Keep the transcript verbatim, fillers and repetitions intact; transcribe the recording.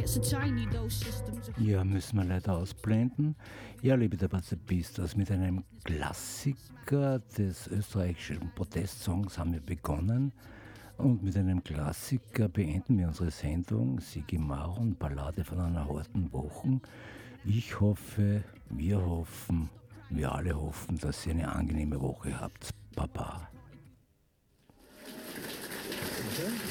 Ja, müssen wir leider ausblenden. Ja, liebe der Pazifistas, mit einem Klassiker des österreichischen Protestsongs haben wir begonnen. Und mit einem Klassiker beenden wir unsere Sendung Sigi Maron, Ballade von einer harten Woche. Ich hoffe, wir hoffen, wir alle hoffen, dass ihr eine angenehme Woche habt. Baba. Okay.